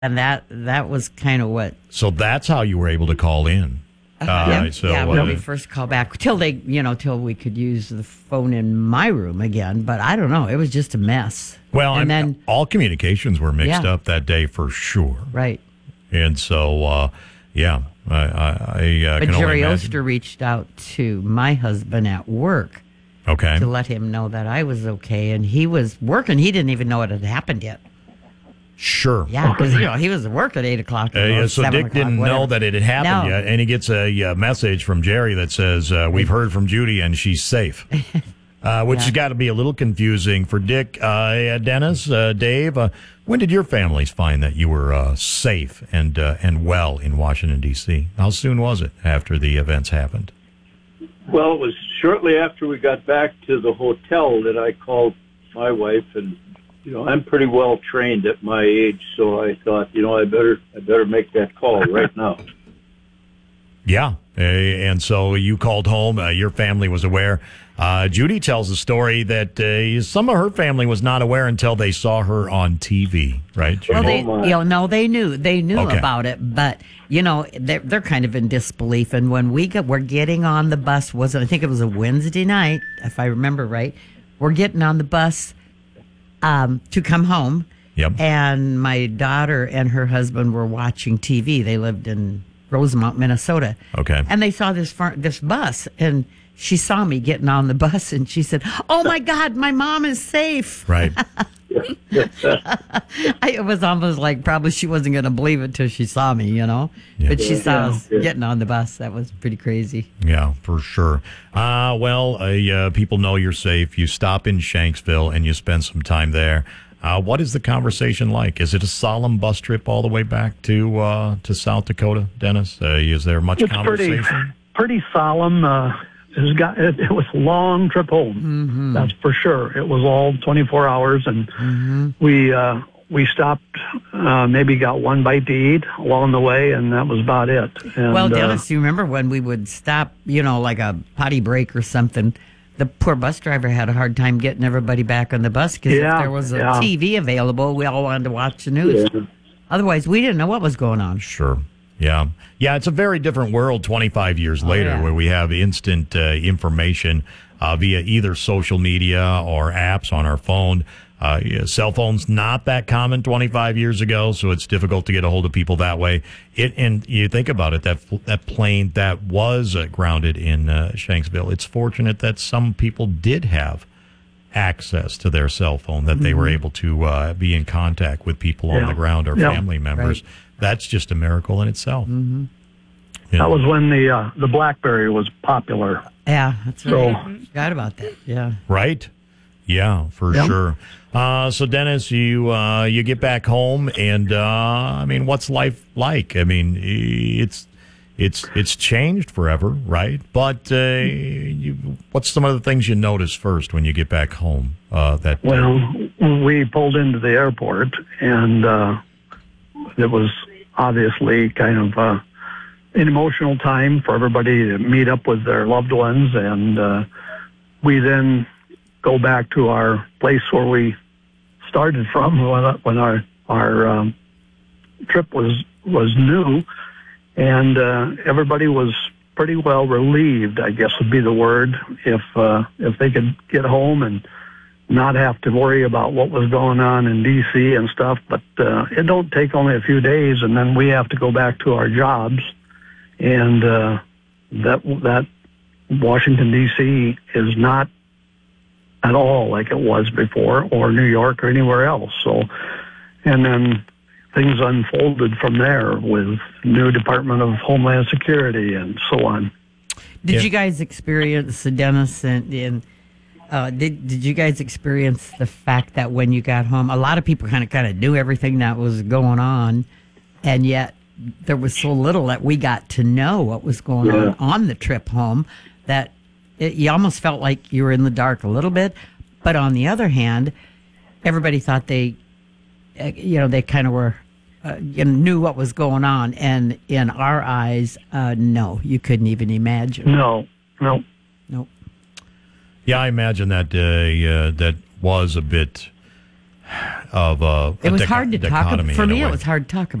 And that was kind of what. So that's how you were able to call in. When we first called back till we could use the phone in my room again. But I don't know. It was just a mess. Well, and then all communications were mixed up that day for sure. Right. And so, I but can Jerry only Oster reached out to my husband at work. Okay. To let him know that I was okay, and he was working. He didn't even know it had happened yet. Sure. Yeah, because he was at work at 8 o'clock. So Dick didn't know that it had happened yet, and he gets a message from Jerry that says, "We've heard from Judy, and she's safe," which has got to be a little confusing for Dick. Dennis, Dave, when did your families find that you were safe and well in Washington D.C.? How soon was it after the events happened? Well, it was shortly after we got back to the hotel that I called my wife, and I'm pretty well trained at my age, so I thought, I better make that call right now. Yeah, and so you called home. Your family was aware. Judy tells the story that some of her family was not aware until they saw her on TV, right, Judy? Well, they knew about it, but they're kind of in disbelief. And when we're getting on the bus, I think it was a Wednesday night, if I remember right. We're getting on the bus to come home. Yep. And my daughter and her husband were watching TV. They lived in Rosemount, Minnesota. Okay. And they saw this bus, and she saw me getting on the bus, and she said, "Oh my God, my mom is safe." Right. It was almost like probably she wasn't going to believe it till she saw me, Yeah. But she saw us getting on the bus. That was pretty crazy. Yeah, for sure. People know you're safe. You stop in Shanksville and you spend some time there. What is the conversation like? Is it a solemn bus trip all the way back to South Dakota, Dennis? Is there much conversation? Pretty solemn. It was a long trip home. Mm-hmm. That's for sure. It was all 24 hours, and we stopped. Maybe got one bite to eat along the way, and that was about it. And, well, Dennis, you remember when we would stop, like a potty break or something? The poor bus driver had a hard time getting everybody back on the bus because if there was a TV available, we all wanted to watch the news. Yeah. Otherwise, we didn't know what was going on. Sure. Yeah. Yeah, it's a very different world 25 years later where we have instant information via either social media or apps on our phone. Cell phones, not that common 25 years ago, so it's difficult to get a hold of people that way. And you think about it, that plane that was grounded in Shanksville, it's fortunate that some people did have access to their cell phone, that they were able to be in contact with people on the ground or family members. Right. That's just a miracle in itself. Mm-hmm. That was when the BlackBerry was popular. Yeah, that's right. Forgot about that. Yeah. Right? Yeah, for sure. So Dennis, you get back home, and what's life like? It's changed forever, right? But what's some of the things you notice first when you get back home? We pulled into the airport, and it was obviously kind of an emotional time for everybody to meet up with their loved ones, and we then go back to our place where we started from when our trip was new, and everybody was pretty well relieved, I guess would be the word, if they could get home and not have to worry about what was going on in D.C. and stuff. But it don't take only a few days, and then we have to go back to our jobs, and that Washington, D.C. is not at all like it was before, or New York or anywhere else. So, and then things unfolded from there with new Department of Homeland Security and so on. Did you guys experience, Dennis, did you guys experience the fact that when you got home, a lot of people kind of knew everything that was going on, and yet there was so little that we got to know what was going on the trip home that you almost felt like you were in the dark a little bit. But on the other hand, everybody thought they kind of were, knew what was going on. And in our eyes, no, you couldn't even imagine. No. Yeah, I imagine that that was a bit of it was hard to talk about. For me, it was hard to talk about.